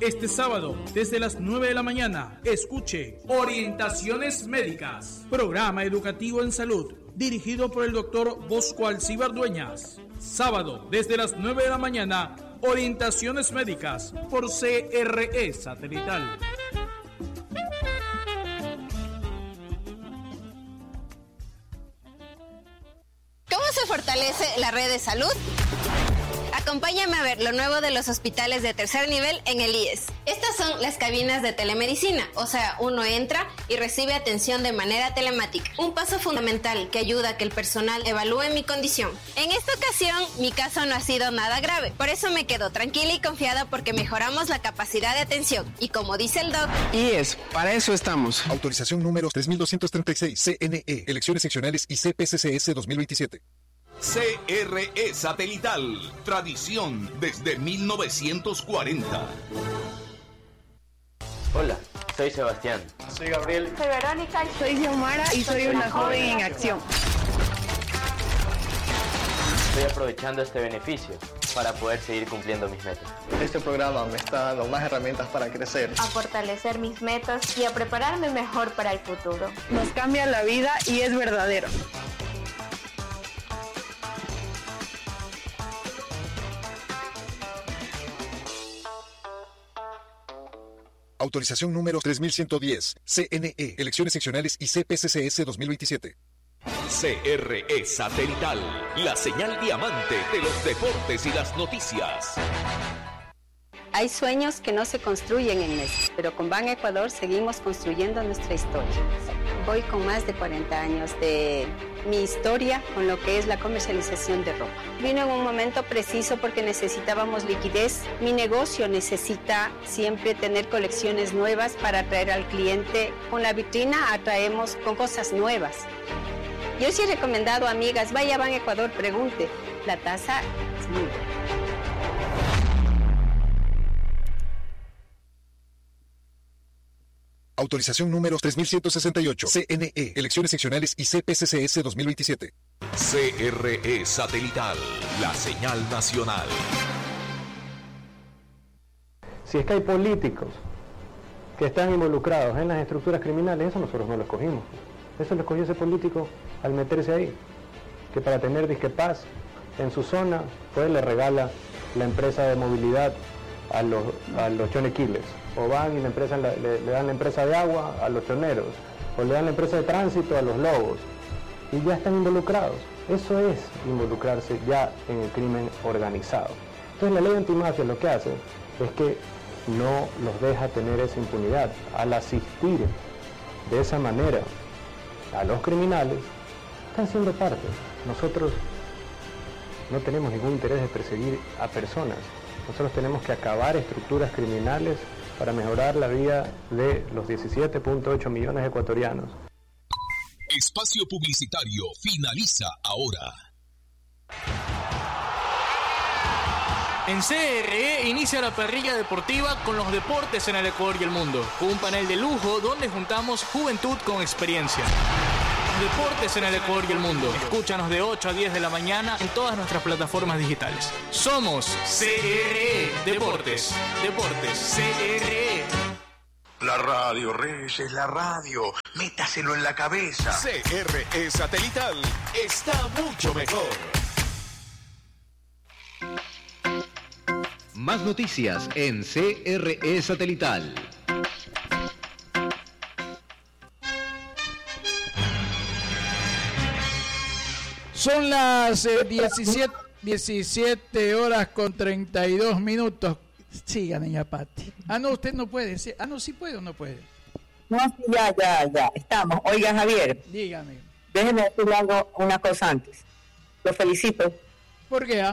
Este sábado, desde las 9 de la mañana, escuche Orientaciones Médicas, programa educativo en salud, dirigido por el doctor Bosco Alcíbar Dueñas. Sábado, desde las 9 de la mañana, Orientaciones Médicas por CRE Satelital. ¿Cómo se fortalece la red de salud? Acompáñame a ver lo nuevo de los hospitales de tercer nivel en el IES. Estas son las cabinas de telemedicina, o sea, uno entra y recibe atención de manera telemática. Un paso fundamental que ayuda a que el personal evalúe mi condición. En esta ocasión, mi caso no ha sido nada grave, por eso me quedo tranquila y confiada porque mejoramos la capacidad de atención. Y como dice el doc... IES, para eso estamos. Autorización número 3236, CNE, Elecciones Seccionales y CPCCS 2027. CRE Satelital, tradición desde 1940. Hola, soy Sebastián. Soy Gabriel. Soy Verónica. Soy Xiomara y soy una joven en acción. Estoy aprovechando este beneficio para poder seguir cumpliendo mis metas. Este programa me está dando más herramientas para crecer, a fortalecer mis metas y a prepararme mejor para el futuro. Nos cambia la vida y es verdadero. Autorización número 3110, CNE, Elecciones Seccionales y CPCCS 2027. CRE Satelital, la señal diamante de los deportes y las noticias. Hay sueños que no se construyen en meses, pero con Ban Ecuador seguimos construyendo nuestra historia. Voy con más de 40 años de mi historia con lo que es la comercialización de ropa. Vino en un momento preciso porque necesitábamos liquidez. Mi negocio necesita siempre tener colecciones nuevas para atraer al cliente. Con la vitrina atraemos con cosas nuevas. Yo sí he recomendado, amigas, vaya a Ban Ecuador, pregunte. La tasa es muy buena. Autorización número 3168, CNE, Elecciones Seccionales y CPCCS 2027. CRE Satelital, la señal nacional. Si es que hay políticos que están involucrados en las estructuras criminales, eso nosotros no lo escogimos. Eso lo escogió ese político al meterse ahí. Que para tener disque paz en su zona, pues le regala la empresa de movilidad a los chonequiles. O van y le dan la empresa de agua a los choneros, o le dan la empresa de tránsito a los lobos, y ya están involucrados. Eso es involucrarse ya en el crimen organizado. Entonces la ley antimafia lo que hace es que no los deja tener esa impunidad. Al asistir de esa manera a los criminales, están siendo parte. Nosotros no tenemos ningún interés de perseguir a personas. Nosotros tenemos que acabar estructuras criminales para mejorar la vida de los 17.8 millones de ecuatorianos. Espacio publicitario finaliza ahora. En CRE inicia la parrilla deportiva con los deportes en el Ecuador y el mundo, con un panel de lujo donde juntamos juventud con experiencia. Deportes en el Ecuador y el mundo. Escúchanos de 8 a 10 de la mañana en todas nuestras plataformas digitales. Somos CRE Deportes. Deportes CRE. La radio, Reyes, la radio. Métaselo en la cabeza. CRE Satelital está mucho mejor. Más noticias en CRE Satelital. Son las 17 horas con 32 minutos. Siga, niña Pati. No, usted no puede. No, sí puede o no puede. No, sí, ya. Estamos. Oiga, Javier. Dígame. Déjeme decirle una cosa antes. Lo felicito. ¿Por qué?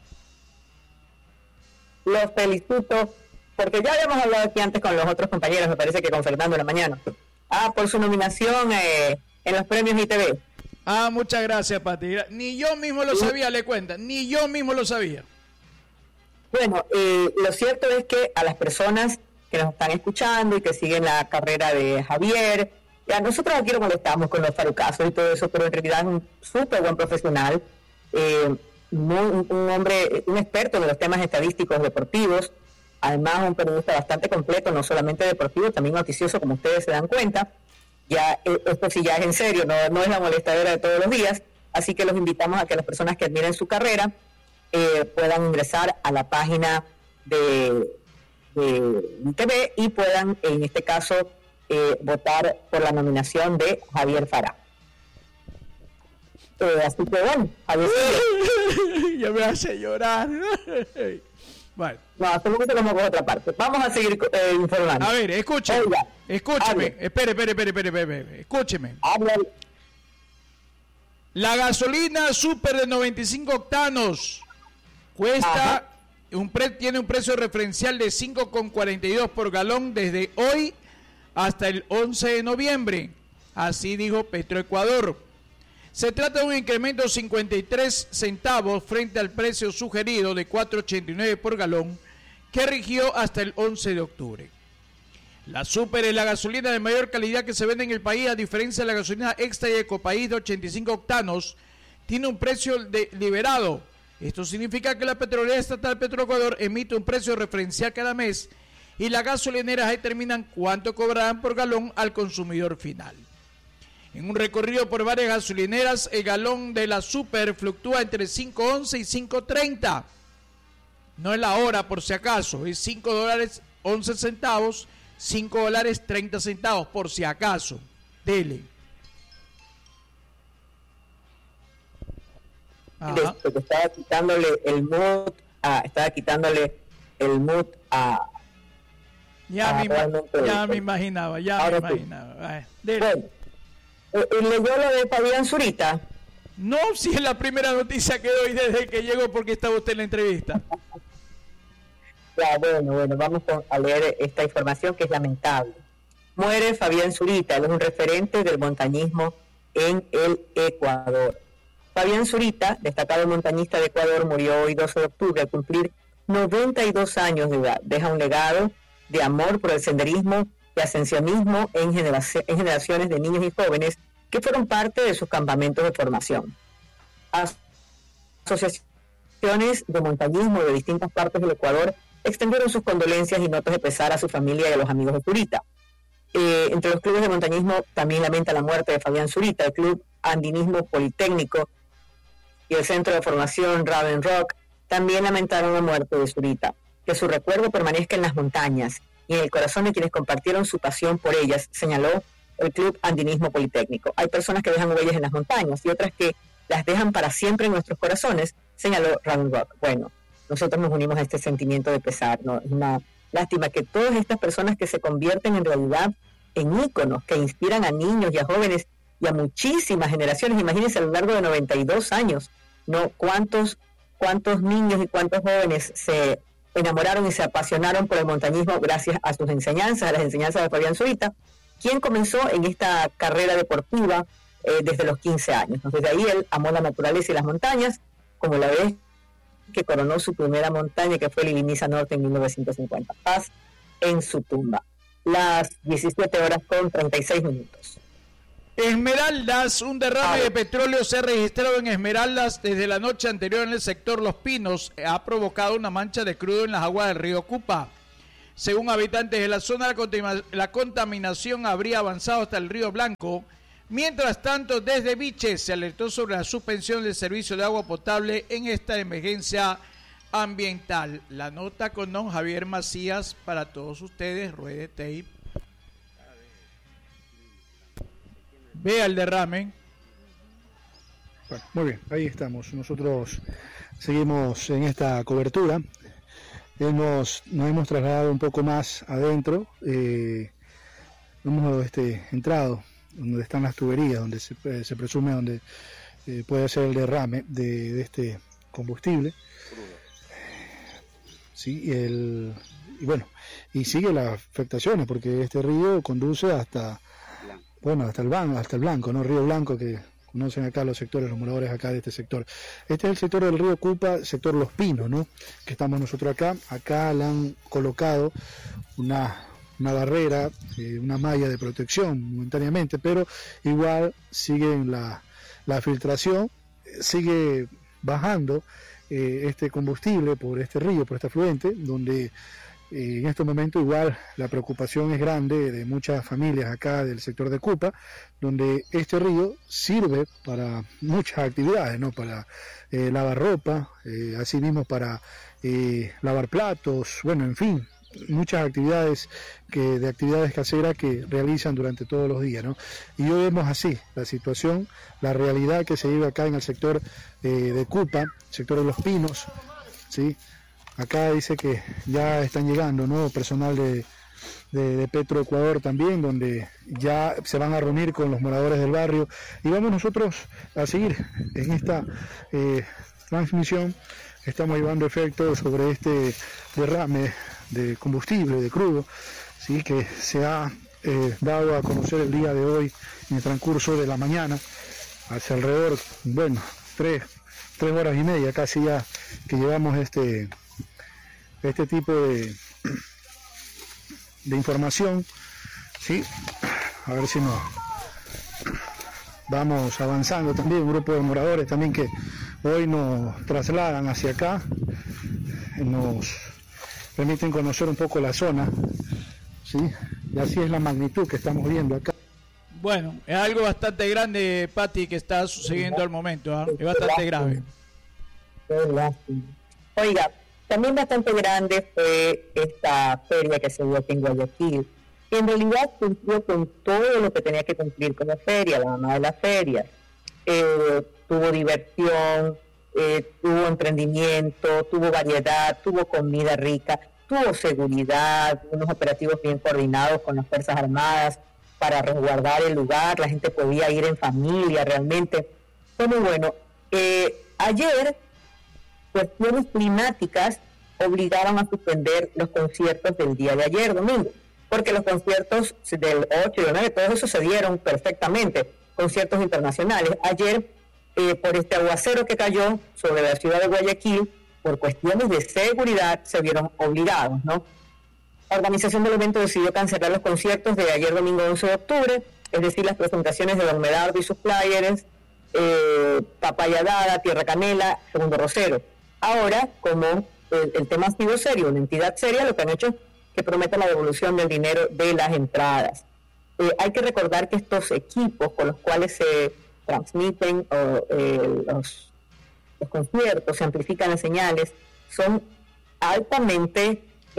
Los felicito porque ya habíamos hablado aquí antes con los otros compañeros, me parece que con Fernando en la mañana. Por su nominación en los premios ITV. Muchas gracias, Pati. Ni yo mismo lo sabía, le cuenta. Ni yo mismo lo sabía. Bueno, lo cierto es que a las personas que nos están escuchando y que siguen la carrera de Javier, ya nosotros aquí lo molestamos con los farucazos y todo eso, pero en realidad es un súper buen profesional, un hombre, un experto en los temas estadísticos deportivos, además un periodista bastante completo, no solamente deportivo, también noticioso, como ustedes se dan cuenta. Ya esto sí ya es en serio, no es la molestadera de todos los días, así que los invitamos a que las personas que admiren su carrera puedan ingresar a la página de TV y puedan, en este caso, votar por la nominación de Javier Farah. Así que bueno, a ver si... Ya me hace llorar. Bueno. No, hacemos que como por otra parte. Vamos a seguir informando. A ver, escúcheme. Oiga, escúcheme. Espere. Escúcheme. Habla. La gasolina super de 95 octanos cuesta tiene un precio referencial de 5,42 por galón desde hoy hasta el 11 de noviembre. Así dijo Petroecuador. Se trata de un incremento de 53 centavos frente al precio sugerido de 4,89 por galón que rigió hasta el 11 de octubre. La super es la gasolina de mayor calidad que se vende en el país, a diferencia de la gasolina extra y ecopaís de 85 octanos, tiene un precio liberado. Esto significa que la petrolera estatal Petroecuador emite un precio referencial cada mes y las gasolineras determinan cuánto cobrarán por galón al consumidor final. En un recorrido por varias gasolineras, el galón de la super fluctúa entre 5.11 y 5.30. No es la hora, por si acaso, es $5.11, $5.30, por si acaso. Dele. Estaba quitándole el mood a... Ya me imaginaba. Bueno, ¿leyó lo de Fabián Zurita? No, si es la primera noticia que doy desde que llegó, porque estaba usted en la entrevista. Ya, bueno, vamos a leer esta información que es lamentable. Muere Fabián Zurita, él es un referente del montañismo en el Ecuador. Fabián Zurita, destacado montañista de Ecuador, murió hoy 12 de octubre al cumplir 92 años de edad. Deja un legado de amor por el senderismo y ascensionismo en generaciones de niños y jóvenes que fueron parte de sus campamentos de formación. Asociaciones de montañismo de distintas partes del Ecuador extendieron sus condolencias y notas de pesar a su familia y a los amigos de Zurita. Entre los clubes de montañismo también lamenta la muerte de Fabián Zurita. El Club Andinismo Politécnico y el Centro de Formación Raven Rock también lamentaron la muerte de Zurita. Que su recuerdo permanezca en las montañas y en el corazón de quienes compartieron su pasión por ellas, señaló el Club Andinismo Politécnico. Hay personas que dejan huellas en las montañas y otras que las dejan para siempre en nuestros corazones, señaló Raven Rock. Bueno, nosotros nos unimos a este sentimiento de pesar, ¿no? Es una lástima que todas estas personas que se convierten en realidad en íconos, que inspiran a niños y a jóvenes y a muchísimas generaciones, imagínense a lo largo de 92 años, ¿no? ¿Cuántos niños y cuántos jóvenes se enamoraron y se apasionaron por el montañismo gracias a sus enseñanzas, a las enseñanzas de Fabián Zurita, quien comenzó en esta carrera deportiva desde los 15 años. Entonces, de ahí él amó la naturaleza y las montañas, como la vez que coronó su primera montaña, que fue el Iliniza Norte en 1950. Paz en su tumba. Las 17:36. Esmeraldas, un derrame de petróleo se ha registrado en Esmeraldas desde la noche anterior en el sector Los Pinos. Ha provocado una mancha de crudo en las aguas del río Cupa. Según habitantes de la zona, la contaminación habría avanzado hasta el río Blanco. Mientras tanto, desde Viche se alertó sobre la suspensión del servicio de agua potable en esta emergencia ambiental. La nota con don Javier Macías para todos ustedes, ruede tape. Vea el derrame. Bueno, muy bien, ahí estamos. Nosotros seguimos en esta cobertura. Nos hemos trasladado un poco más adentro. Hemos entrado donde están las tuberías, donde se presume donde puede ser el derrame de este combustible. Sí, y sigue las afectaciones, porque este río conduce hasta el Blanco, ¿no? Río Blanco, que conocen acá los moradores acá de este sector. Este es el sector del río Cupa, sector Los Pinos, ¿no? Que estamos nosotros acá. Acá le han colocado una barrera, una malla de protección momentáneamente, pero igual sigue la filtración, sigue bajando este combustible por este río, por este afluente, donde en este momento igual la preocupación es grande de muchas familias acá del sector de Cupa, donde este río sirve para muchas actividades, ¿no? Para lavar ropa, así mismo para lavar platos, bueno, en fin, muchas actividades caseras que realizan durante todos los días, ¿no? Y hoy vemos así la situación, la realidad que se vive acá en el sector de Cupa, sector de Los Pinos, ¿sí? Acá dice que ya están llegando, ¿no? Personal de Petroecuador también, donde ya se van a reunir con los moradores del barrio, y vamos nosotros a seguir en esta transmisión. Estamos llevando efecto sobre este derrame de combustible, de crudo, ¿sí? Que se ha dado a conocer el día de hoy en el transcurso de la mañana, hacia alrededor, bueno, 3 horas y media casi ya que llevamos este tipo de información, ¿sí? A ver si nos vamos avanzando también, un grupo de moradores también que hoy nos trasladan hacia acá, nos permiten conocer un poco la zona, ¿sí? Y así es la magnitud que estamos viendo acá. Bueno, es algo bastante grande, Pati, que está sucediendo al momento, ¿eh? Es bastante grave. Oiga, también bastante grande fue esta feria que se dio aquí en Guayaquil, que en realidad cumplió con todo lo que tenía que cumplir con la feria, la mamá de la feria. Tuvo diversión, tuvo emprendimiento, tuvo variedad, tuvo comida rica, tuvo seguridad, unos operativos bien coordinados con las Fuerzas Armadas para resguardar el lugar, la gente podía ir en familia, realmente fue muy bueno. Ayer, cuestiones climáticas obligaron a suspender los conciertos del día de ayer, domingo, porque los conciertos del 8 y del 9, todos esos se dieron perfectamente, conciertos internacionales. Ayer, por este aguacero que cayó sobre la ciudad de Guayaquil, por cuestiones de seguridad, se vieron obligados, ¿no? La organización del evento decidió cancelar los conciertos de ayer domingo 11 de octubre, es decir, las presentaciones de Don Medardo y sus players, Papaya Dada, Tierra Canela, Segundo Rosero. Ahora, como el tema ha sido serio, una entidad seria, lo que han hecho es que prometen la devolución del dinero de las entradas. Hay que recordar que estos equipos con los cuales se transmiten los conciertos, se amplifican las señales, son altamente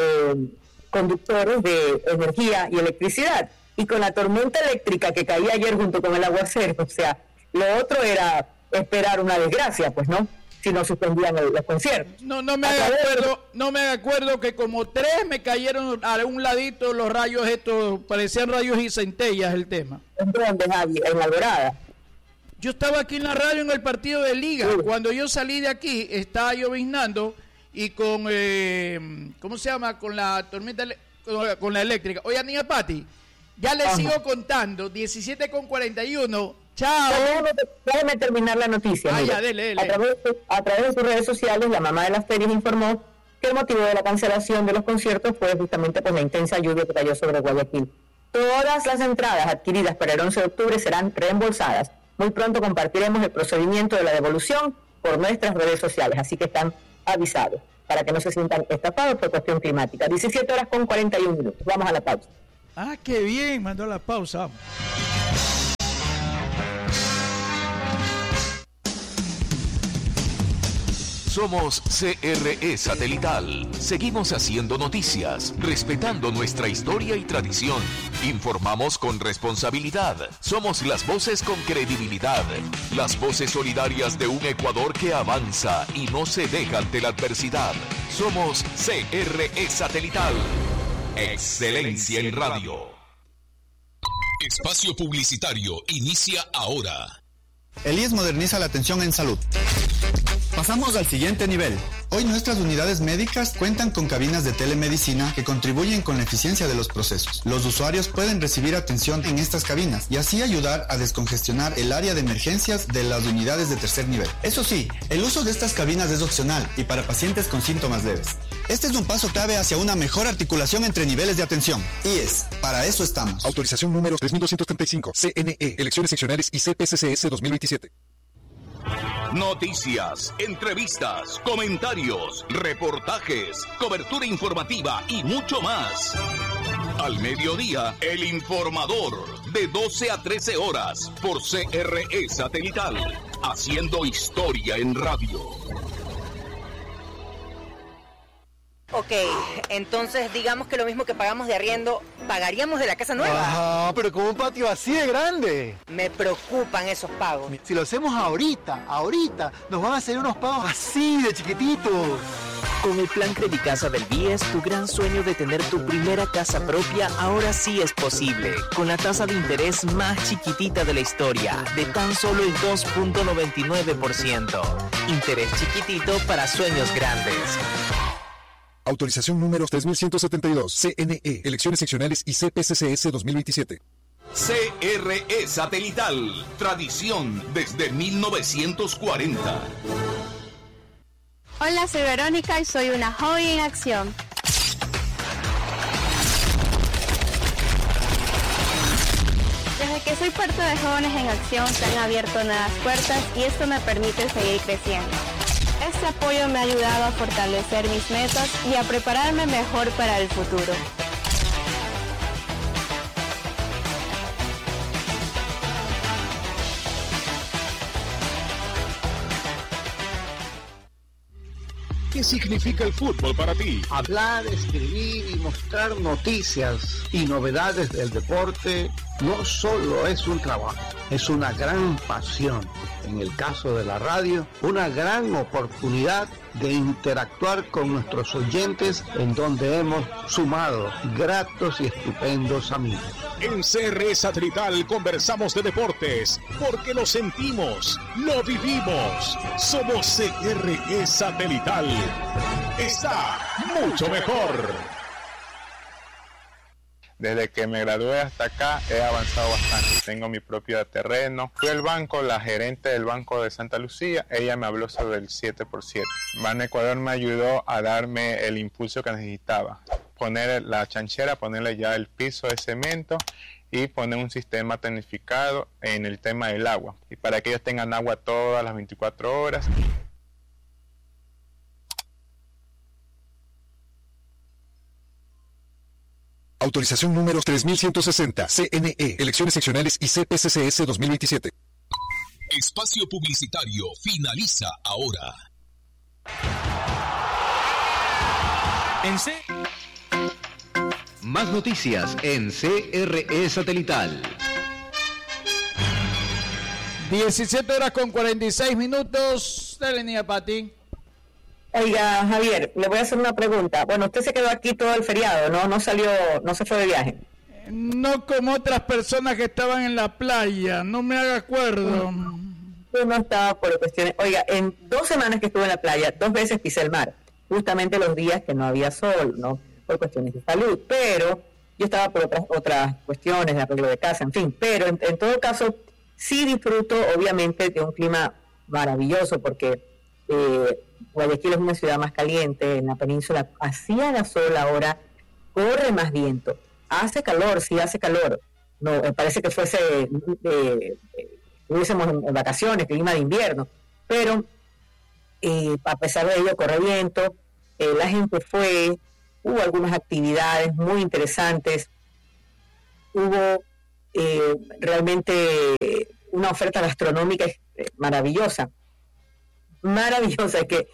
conductores de energía y electricidad. Y con la tormenta eléctrica que caía ayer junto con el aguacero, o sea, lo otro era esperar una desgracia, pues, ¿no? Si no suspendían los conciertos. No me haga acuerdo que como 3 me cayeron a un ladito los rayos estos, parecían rayos y centellas el tema. ¿En dónde, Javi? En Alborada. Yo estaba aquí en la radio en el partido de Liga. Sí. Cuando yo salí de aquí, estaba lloviznando y con, ¿cómo se llama? Con la tormenta, con la eléctrica. Oye, niña Pati, ya le sigo contando, 17:41. Chao. Déjame terminar la noticia. Ya, dele. A través de sus redes sociales, la mamá de las ferias informó que el motivo de la cancelación de los conciertos fue justamente por la intensa lluvia que cayó sobre Guayaquil. Todas las entradas adquiridas para el 11 de octubre serán reembolsadas. Muy pronto compartiremos el procedimiento de la devolución por nuestras redes sociales, así que están avisados para que no se sientan estafados por cuestión climática. 17:41. Vamos a la pausa. Ah, qué bien, mandó la pausa. Somos CRE Satelital. Seguimos haciendo noticias, respetando nuestra historia y tradición. Informamos con responsabilidad. Somos las voces con credibilidad. Las voces solidarias de un Ecuador que avanza y no se deja ante la adversidad. Somos CRE Satelital. Excelencia en radio. Espacio publicitario inicia ahora. El IES moderniza la atención en salud. Pasamos al siguiente nivel. Hoy nuestras unidades médicas cuentan con cabinas de telemedicina que contribuyen con la eficiencia de los procesos. Los usuarios pueden recibir atención en estas cabinas y así ayudar a descongestionar el área de emergencias de las unidades de tercer nivel. Eso sí, el uso de estas cabinas es opcional y para pacientes con síntomas leves. Este es un paso clave hacia una mejor articulación entre niveles de atención. IES, para eso estamos. Autorización número 3235, CNE, Elecciones Seccionales y CPCCS 2027. Noticias, entrevistas, comentarios, reportajes, cobertura informativa y mucho más. Al mediodía, El Informador, de 12 a 13 horas, por CRE Satelital, haciendo historia en radio. Ok, entonces digamos que lo mismo que pagamos de arriendo, pagaríamos de la casa nueva. Ajá, pero con un patio así de grande. Me preocupan esos pagos. Si lo hacemos ahorita, nos van a hacer unos pagos así de chiquititos. Con el plan Credicasa del BIES, tu gran sueño de tener tu primera casa propia ahora sí es posible. Con la tasa de interés más chiquitita de la historia, de tan solo el 2.99%. Interés chiquitito para sueños grandes. Autorización número 3172, CNE, Elecciones Seccionales y CPCCS 2027. CRE Satelital, tradición desde 1940. Hola, soy Verónica y soy una joven en acción. Desde que soy parte de Jóvenes en Acción se han abierto nuevas puertas y esto me permite seguir creciendo. Este apoyo me ha ayudado a fortalecer mis metas y a prepararme mejor para el futuro. ¿Qué significa el fútbol para ti? Hablar, escribir y mostrar noticias y novedades del deporte no solo es un trabajo, es una gran pasión. En el caso de la radio, una gran oportunidad de interactuar con nuestros oyentes en donde hemos sumado gratos y estupendos amigos. En CRE Satelital conversamos de deportes porque lo sentimos, lo vivimos. Somos CRE Satelital. Está mucho mejor. Desde que me gradué hasta acá he avanzado bastante. Tengo mi propio terreno. Fui al banco, la gerente del Banco de Santa Lucía, ella me habló sobre el 7x7. Ban Ecuador me ayudó a darme el impulso que necesitaba. Poner la chanchera, ponerle ya el piso de cemento y poner un sistema tecnificado en el tema del agua. Y para que ellos tengan agua todas las 24 horas. Autorización número 3160, CNE, Elecciones Seccionales y CPCCS 2027. Espacio publicitario finaliza ahora. Más noticias en CRE Satelital. 17 horas con 46 minutos. Dale, niña Pati. Oiga, Javier, le voy a hacer una pregunta. Bueno, usted se quedó aquí todo el feriado, ¿no? No salió, no se fue de viaje. No como otras personas que estaban en la playa, no me haga acuerdo. Yo no estaba por cuestiones. Oiga, en 2 semanas que estuve en la playa, 2 veces pisé el mar. Justamente los días que no había sol, ¿no? Por cuestiones de salud. Pero yo estaba por otras cuestiones de arreglo de casa, en fin. Pero en todo caso, sí disfruto, obviamente, de un clima maravilloso, porque Guayaquil es una ciudad más caliente, en la península hacía la sol, ahora corre más viento, hace calor, sí hace calor, no parece que estuviésemos en vacaciones, clima de invierno, pero a pesar de ello corre viento, la gente hubo algunas actividades muy interesantes, hubo realmente una oferta gastronómica maravillosa, que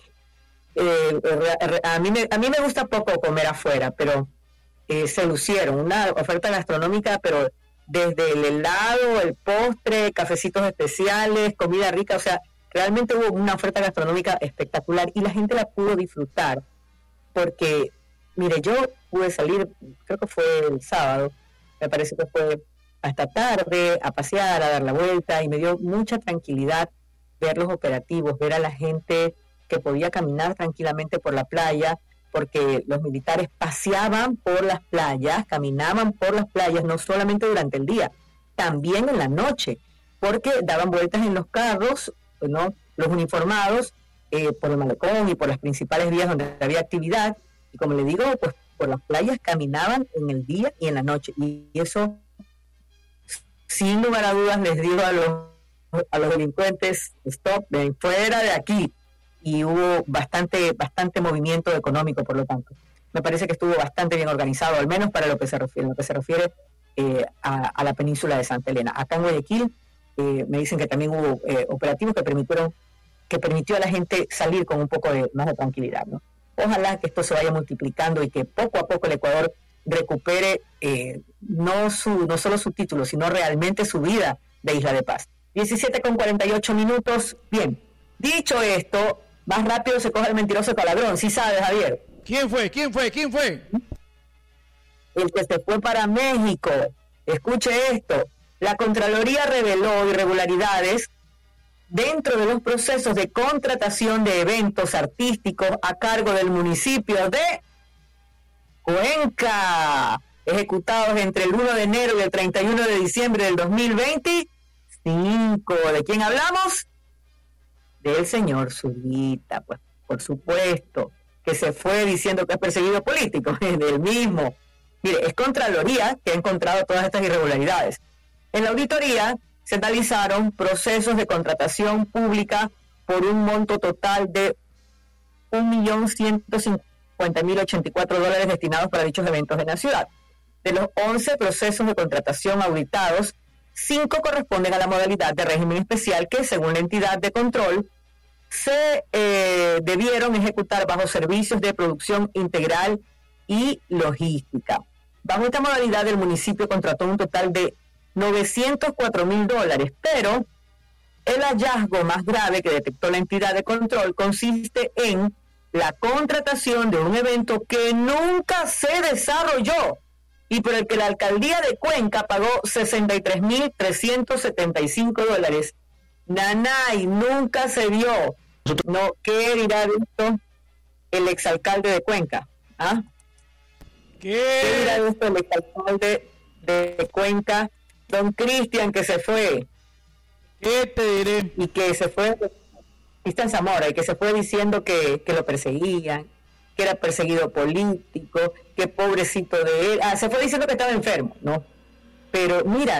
a mí me gusta poco comer afuera, pero se lucieron, una oferta gastronómica, pero desde el helado, el postre, cafecitos especiales, comida rica, o sea, realmente hubo una oferta gastronómica espectacular y la gente la pudo disfrutar, porque, mire, yo pude salir, creo que fue el sábado, me parece que fue hasta tarde, a pasear, a dar la vuelta, y me dio mucha tranquilidad ver los operativos, ver a la gente que podía caminar tranquilamente por la playa, porque los militares paseaban por las playas, caminaban por las playas, no solamente durante el día, también en la noche, porque daban vueltas en los carros, ¿no? Los uniformados, por el malecón y por las principales vías donde había actividad, y como le digo, pues por las playas caminaban en el día y en la noche, y eso, sin lugar a dudas, les dio a los a los delincuentes, stop, ven fuera de aquí. Y hubo bastante movimiento económico, por lo tanto. Me parece que estuvo bastante bien organizado, al menos para lo que se refiere a la península de Santa Elena. Acá en Guayaquil me dicen que también hubo operativos que permitió a la gente salir con un poco más de tranquilidad, ¿no? Ojalá que esto se vaya multiplicando y que poco a poco el Ecuador recupere no solo su título, sino realmente su vida de Isla de Paz. 17:48. Bien, dicho esto, más rápido se coge el mentiroso que al ladrón. ¿Sí sabes, Javier? ¿Quién fue? El que se fue para México. Escuche esto. La Contraloría reveló irregularidades dentro de los procesos de contratación de eventos artísticos a cargo del municipio de Cuenca, ejecutados entre el 1 de enero y el 31 de diciembre del 2025. ¿De quién hablamos? Del señor Zurita, pues, por supuesto, que se fue diciendo que es perseguido político, del mismo. Mire, es Contraloría que ha encontrado todas estas irregularidades. En la auditoría se analizaron procesos de contratación pública por un monto total de $1.150.084 destinados para dichos eventos en la ciudad. De los 11 procesos de contratación auditados, 5 corresponden a la modalidad de régimen especial que, según la entidad de control, se debieron ejecutar bajo servicios de producción integral y logística. Bajo esta modalidad, el municipio contrató un total de $904.000, pero el hallazgo más grave que detectó la entidad de control consiste en la contratación de un evento que nunca se desarrolló y por el que la alcaldía de Cuenca pagó $63.375. Nanay, nunca se dio. No, ¿qué dirá de esto el exalcalde de Cuenca? ¿Ah? ¿Qué dirá de esto el exalcalde de Cuenca, don Cristian, que se fue? ¿Qué te diré? Y que se fue, Cristian Zamora, y que se fue diciendo que lo perseguían, que era perseguido político, que pobrecito de él. Se fue diciendo que estaba enfermo, ¿no? Pero mira,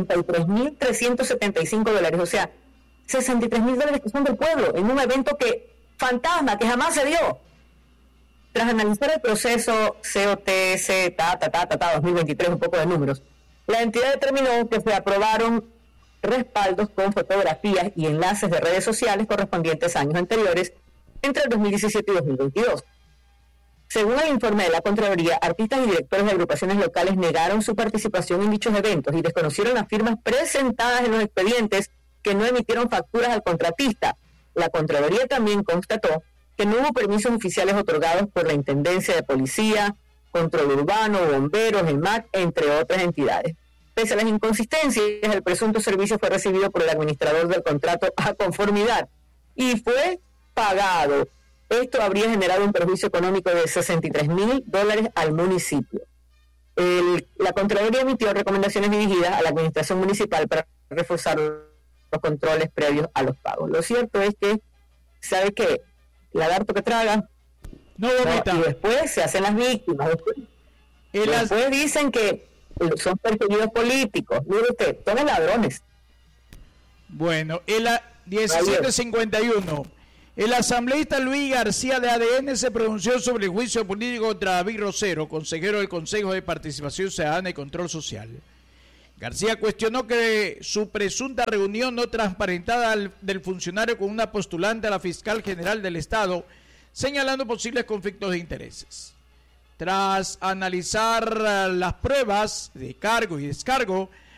$63.375, o sea, $63.000 que son del pueblo, en un evento fantasma, que jamás se dio. Tras analizar el proceso COTC, 2023, un poco de números, la entidad determinó que se aprobaron respaldos con fotografías y enlaces de redes sociales correspondientes a años anteriores, entre el 2017 y 2022. Según el informe de la Contraloría, artistas y directores de agrupaciones locales negaron su participación en dichos eventos y desconocieron las firmas presentadas en los expedientes que no emitieron facturas al contratista. La Contraloría también constató que no hubo permisos oficiales otorgados por la Intendencia de Policía, Control Urbano, Bomberos, el MAC, entre otras entidades. Pese a las inconsistencias, el presunto servicio fue recibido por el administrador del contrato a conformidad y fue pagado. Esto habría generado un perjuicio económico de $63.000 al municipio. La Contraloría emitió recomendaciones dirigidas a la administración municipal para reforzar los controles previos a los pagos. Lo cierto es que, ¿sabe qué? Lagarto que traga, no vomita. Y después se hacen las víctimas. Después dicen que son perseguidos políticos. Mire usted, son ladrones. Bueno, el 17:51. El asambleísta Luis García de ADN se pronunció sobre el juicio político contra David Rosero, consejero del Consejo de Participación Ciudadana y Control Social. García cuestionó que su presunta reunión no transparentada del funcionario con una postulante a la fiscal general del Estado, señalando posibles conflictos de intereses. Tras analizar las pruebas de cargo y descargo,